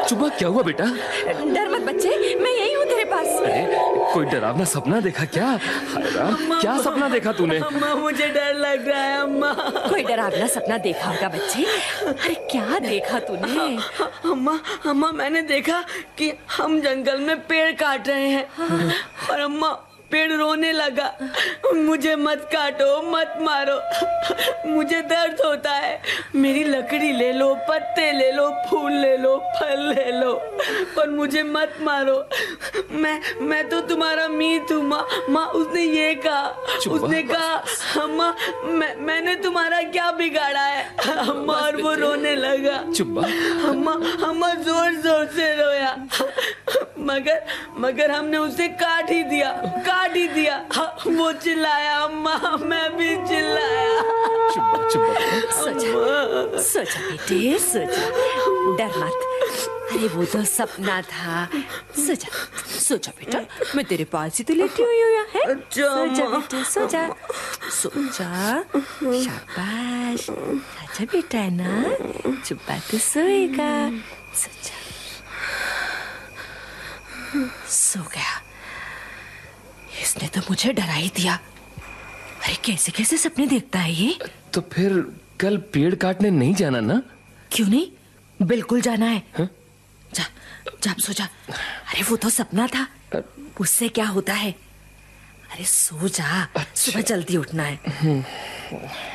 चुम्मा क्या हुआ बेटा? डर मत बच्चे, मैं यही हूँ तेरे पास। अरे कोई डरावना सपना देखा क्या? हाय राम, क्या सपना देखा तूने? अम्मा मुझे डर लग रहा है अम्मा। कोई डरावना सपना देखा होगा बच्चे। अरे क्या देखा तूने? अम्मा मैंने देखा कि हम जंगल में पेड़ काट रहे हैं और अम्मा पेड़ रोने लगा, मुझे मत काटो, मत मारो, मुझे दर्द होता है, मेरी लकड़ी ले लो, पत्ते ले लो, फूल ले लो, फल ले लो, पर मुझे मत मारो। मैं तो तुम्हारा मीत हूँ माँ। माँ उसने ये कहा, उसने कहा अम्मा मैंने तुम्हारा क्या बिगाड़ा है अम्मा, और वो रोने लगा। अम्मा जोर जोर से रोया, मगर हमने उसे काट ही दिया। वो चिल्लाया अम्मा, मैं भी चिल्लाया। सोचा बेटे, सोचा, डर मत। अरे वो तो सपना था। सोचा बेटा, मैं तेरे पास ही तो लेटी हुई हूँ है। सोचा बेटे, सोचा। शाबाश, अच्छा बेटा है ना, चुप्पा तो सोएगा। सो गया। इसने तो मुझे डरा ही दिया। अरे कैसे कैसे सपने देखता है ये। तो फिर कल पेड़ काटने नहीं जाना ना? क्यों नहीं, बिल्कुल जाना है। जा सो जा। अरे वो तो सपना था, उससे क्या होता है। अरे सो जा, सुबह जल्दी उठना है।